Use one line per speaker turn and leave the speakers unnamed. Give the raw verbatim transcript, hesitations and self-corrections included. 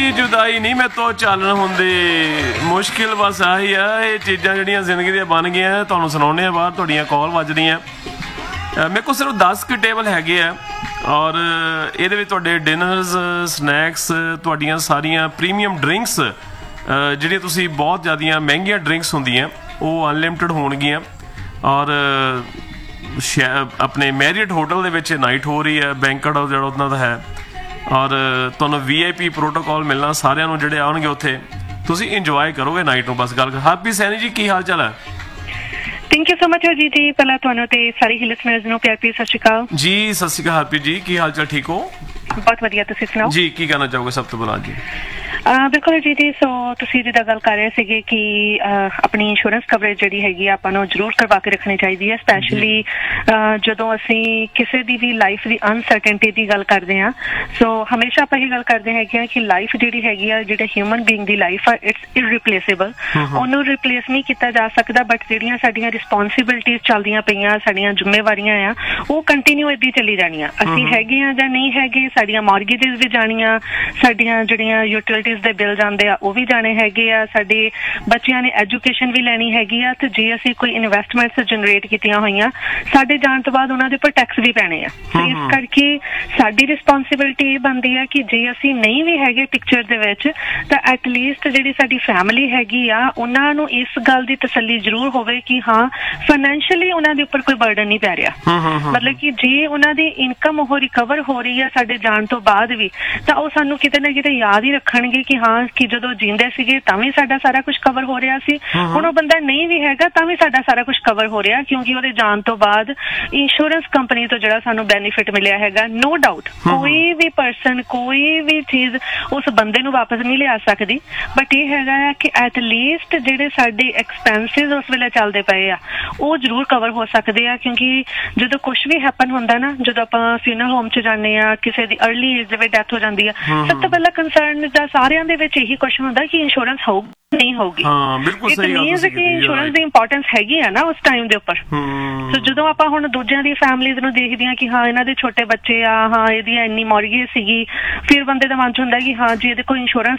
ਦੀ ਜੁਦਾਈ ਨਹੀਂ ਮੈਂ ਤੋਂ ਚੱਲਣ ਹੁੰਦੀ, ਮੁਸ਼ਕਿਲ ਬਸ ਆਹੀ ਆ। ਇਹ ਚੀਜ਼ਾਂ ਜਿਹੜੀਆਂ ਜ਼ਿੰਦਗੀ ਦੀਆਂ ਬਣ ਗਈਆਂ ਤੁਹਾਨੂੰ ਸੁਣਾਉਂਦੇ ਆ, ਬਾਹਰ ਤੁਹਾਡੀਆਂ ਕਾਲ ਵੱਜਦੀਆਂ। ਮੇਰੇ ਕੋਲ ਸਿਰਫ ਦਸ ਕੁ ਟੇਬਲ ਹੈਗੇ ਆ ਔਰ ਇਹਦੇ ਵਿੱਚ ਤੁਹਾਡੇ ਡਿਨਰਸ, ਸਨੈਕਸ, ਤੁਹਾਡੀਆਂ ਸਾਰੀਆਂ ਪ੍ਰੀਮੀਅਮ ਡਰਿੰਕਸ ਜਿਹੜੀਆਂ ਤੁਸੀਂ ਬਹੁਤ ਜ਼ਿਆਦੀਆਂ ਮਹਿੰਗੀਆਂ ਡਰਿੰਕਸ ਹੁੰਦੀਆਂ ਉਹ ਅਨਲਿਮਿਟਡ ਹੋਣਗੀਆਂ। ਔਰ ਆਪਣੇ ਮੈਰੀਅਟ ਹੋਟਲ ਦੇ ਵਿੱਚ ਨਾਈਟ ਹੋ ਰਹੀ ਹੈ, ਬੈਂਕਟ ਹਾਊਸ ਜਿਹੜਾ ਉਹਨਾਂ ਦਾ ਹੈ। ਔਰ ਤੁਹਾਨੂੰ ਵੀ ਆਈ ਪੀ ਪ੍ਰੋਟੋਕੋਲ ਮਿਲਣਾ ਸਾਰਿਆਂ ਨੂੰ ਜਿਹੜੇ ਆਉਣਗੇ ਉੱਥੇ। ਤੁਸੀਂ ਇੰਜੋਏ ਕਰੋਗੇ ਨਾਈਟ ਨੂੰ। ਬਸ ਗੱਲ ਹਰਪ੍ਰੀਤ ਸੈਣੀ ਜੀ, ਕੀ ਹਾਲ ਚਾਲ ਹੈ?
Thank you so much Ajit ਜੀ। ਪਹਿਲਾਂ ਤੁਹਾਨੂੰ ਤੇ ਸਾਰੇ ਹੀ ਲਿਸਨਰਸ ਨੂੰ ਪਿਆਰ ਭਰੀ ਸਤਿ ਸ਼੍ਰੀ ਅਕਾਲ
ਜੀ। ਸਤਿ ਸ਼੍ਰੀ ਅਕਾਲ ਹਰਪ੍ਰੀਤ ਜੀ, ਕੀ ਹਾਲ ਚਾਲ? ਠੀਕ ਹੋ?
ਬਹੁਤ ਵਧੀਆ, ਤੁਸੀਂ ਸੁਣਾਓ
ਜੀ। ਕੀ ਕਹਿਣਾ ਚਾਹੋਗੇ ਸਭ ਤੋਂ ਪਹਿਲਾਂ ਜੀ?
ਬਿਲਕੁਲ ਜੀ ਜੀ। ਸੋ ਤੁਸੀਂ ਜਿੱਦਾਂ ਗੱਲ ਕਰ ਰਹੇ ਸੀਗੇ ਕਿ ਆਪਣੀ ਇੰਸ਼ੋਰੈਂਸ ਕਵਰੇਜ ਜਿਹੜੀ ਹੈਗੀ ਆ ਆਪਾਂ ਨੂੰ ਜ਼ਰੂਰ ਕਰਵਾ ਕੇ ਰੱਖਣੀ ਚਾਹੀਦੀ ਹੈ, ਸਪੈਸ਼ਲੀ ਜਦੋਂ ਅਸੀਂ ਕਿਸੇ ਦੀ ਵੀ ਲਾਈਫ ਦੀ ਅਨਸਰਟਨਟੀ ਦੀ ਗੱਲ ਕਰਦੇ ਹਾਂ। ਸੋ ਹਮੇਸ਼ਾ ਆਪਾਂ ਇਹ ਗੱਲ ਕਰਦੇ ਹੈਗੇ ਆ ਕਿ ਲਾਈਫ ਜਿਹੜੀ ਹੈਗੀ ਆ, ਜਿਹੜਾ ਹਿਊਮਨ ਬੀਇੰਗ ਦੀ ਲਾਈਫ ਆ, ਇਟਸ ਇਰਰੀਪਲੇਸੇਬਲ। ਉਹਨੂੰ ਰਿਪਲੇਸ ਨਹੀਂ ਕੀਤਾ ਜਾ ਸਕਦਾ, ਬਟ ਜਿਹੜੀਆਂ ਸਾਡੀਆਂ ਰਿਸਪੋਂਸਿਬਿਲਿਟੀਜ਼ ਚੱਲਦੀਆਂ ਪਈਆਂ, ਸਾਡੀਆਂ ਜ਼ਿੰਮੇਵਾਰੀਆਂ ਆ, ਉਹ ਕੰਟੀਨਿਊ ਏਦਾਂ ਚੱਲੀ ਜਾਣੀਆਂ। ਅਸੀਂ ਹੈਗੇ ਆ ਜਾਂ ਨਹੀਂ ਹੈਗੇ, ਸਾਡੀਆਂ ਮਾਰਗੇਜਿਸ ਵੀ ਜਾਣੀਆਂ, ਸਾਡੀਆਂ ਜਿਹੜੀਆਂ ਯੂਟਿਲਿਟੀਜ਼ ਦੇ ਬਿੱਲ ਜਾਂਦੇ ਆ ਉਹ ਵੀ ਜਾਣੇ ਹੈਗੇ ਆ, ਸਾਡੇ ਬੱਚਿਆਂ ਨੇ ਐਜੂਕੇਸ਼ਨ ਵੀ ਲੈਣੀ ਹੈਗੀ ਆ। ਤੇ ਜੇ ਅਸੀਂ ਕੋਈ ਇਨਵੈਸਟਮੈਂਟਸ ਜਨਰੇਟ ਕੀਤੀਆਂ ਹੋਈਆਂ, ਸਾਡੇ ਜਾਣ ਤੋਂ ਬਾਅਦ ਉਹਨਾਂ ਦੇ ਉੱਪਰ ਟੈਕਸ ਵੀ ਪੈਣੇ ਆ। ਇਸ ਕਰਕੇ ਸਾਡੀ ਰਿਸਪੋਂਸਿਬਿਲਿਟੀ ਇਹ ਬਣਦੀ ਆ ਕਿ ਜੇ ਅਸੀਂ ਨਹੀਂ ਵੀ ਹੈਗੇ ਪਿਕਚਰ ਦੇ ਵਿੱਚ, ਤਾਂ ਐਟਲੀਸਟ ਜਿਹੜੀ ਸਾਡੀ ਫੈਮਿਲੀ ਹੈਗੀ ਆ ਉਹਨਾਂ ਨੂੰ ਇਸ ਗੱਲ ਦੀ ਤਸੱਲੀ ਜ਼ਰੂਰ ਹੋਵੇ ਕਿ ਹਾਂ ਫਾਈਨੈਂਸ਼ੀਅਲੀ ਉਹਨਾਂ ਦੇ ਉੱਪਰ ਕੋਈ ਬਰਡਨ ਨਹੀਂ ਪੈ ਰਿਹਾ। ਮਤਲਬ ਕਿ ਜੇ ਉਹਨਾਂ ਦੀ ਇਨਕਮ ਉਹ ਰਿਕਵਰ ਹੋ ਰਹੀ ਆ ਸਾਡੇ ਜਾਣ ਤੋਂ ਬਾਅਦ ਵੀ, ਤਾਂ ਉਹ ਸਾਨੂੰ ਕਿਤੇ ਨਾ ਕਿਤੇ ਯਾਦ ਹੀ ਰੱਖਣਗੇ ਕਿ ਹਾਂ ਕਿ ਜਦੋਂ ਜਿੰਦੇ ਸੀਗੇ ਤਾਂ ਵੀ ਸਾਡਾ ਸਾਰਾ ਕੁਝ ਕਵਰ ਹੋ ਰਿਹਾ ਸੀ, ਹੁਣ ਉਹ ਬੰਦਾ ਨਹੀਂ ਵੀ ਹੈਗਾ ਤਾਂ ਵੀ ਸਾਡਾ ਸਾਰਾ ਕੁਝ ਕਵਰ ਹੋ ਰਿਹਾ, ਕਿਉਂਕਿ ਉਹਦੇ ਜਾਣ ਤੋਂ ਬਾਅਦ ਇੰਸ਼ੋਰੈਂਸ ਕੰਪਨੀ ਤੋਂ ਜਿਹੜਾ ਸਾਨੂੰ ਬੈਨੀਫਿਟ ਮਿਲਿਆ ਹੈਗਾ। ਨੋ ਡਾਊਟ ਕੋਈ ਵੀ ਪਰਸਨ ਕੋਈ ਵੀ ਚੀਜ਼ ਉਸ ਬੰਦੇ ਨੂੰ ਵਾਪਸ ਨਹੀਂ ਲਿਆ ਸਕਦੀ, ਬਟ ਇਹ ਹੈਗਾ ਆ ਕਿ ਐਟਲੀਸਟ ਜਿਹੜੇ ਸਾਡੇ ਐਕਸਪੈਂਸਿਸ ਉਸ ਵੇਲੇ ਚੱਲਦੇ ਪਏ ਆ ਉਹ ਜ਼ਰੂਰ ਕਵਰ ਹੋ ਸਕਦੇ ਆ। ਕਿਉਂਕਿ ਜਦੋਂ ਕੁਝ ਵੀ ਹੈਪਨ ਹੁੰਦਾ ਨਾ, ਜਦੋਂ ਆਪਾਂ ਫਿਊਨਰਲ ਹੋਮ 'ਚ ਜਾਂਦੇ ਆ, ਕਿਸੇ ਦੀ ਅਰਲੀ ਏਜ ਦੇ ਵਿੱਚ ਡੈਥ ਹੋ ਜਾਂਦੀ ਆ, ਸਭ ਤੋਂ ਪਹਿਲਾਂ ਕੰਸਰਨ ਦਾ ਸਾਰਿਆਂ ਦੇ ਵਿੱਚ ਇਹੀ ਕੁਐਸਚਨ ਹੁੰਦਾ ਕਿ ਇੰਸ਼ੋਰੈਂਸ ਹੋਊਗੀ ਨਹੀਂ ਹੋਊਗੀ।
ਹਾਂ ਬਿਲਕੁਲ ਸਹੀ ਗੱਲ
ਹੈ ਕਿ ਇੰਸ਼ੋਰੈਂਸ ਦੀ ਇੰਪੋਰਟੈਂਸ ਹੈਗੀ ਆ ਨਾ ਉਸ ਟਾਈਮ ਦੇ ਉੱਪਰ। ਸੋ ਜਦੋਂ ਆਪਾਂ ਹੁਣ ਦੂਜਿਆਂ ਦੀ ਫੈਮਿਲੀਜ਼ ਨੂੰ ਦੇਖਦੇ ਹਾਂ ਕਿ ਹਾਂ ਇਹਨਾਂ ਦੇ ਛੋਟੇ ਬੱਚੇ ਆ, ਹਾਂ ਇਹਦੀ ਇੰਨੀ ਮੌਰਗੇਜ ਸੀਗੀ, ਫਿਰ ਬੰਦੇ ਦਾ ਮਨ 'ਚ ਹੁੰਦਾ ਕਿ ਹਾਂ ਜੀ ਇਹਦੇ ਕੋਲ ਇੰਸ਼ੋਰੈਂਸ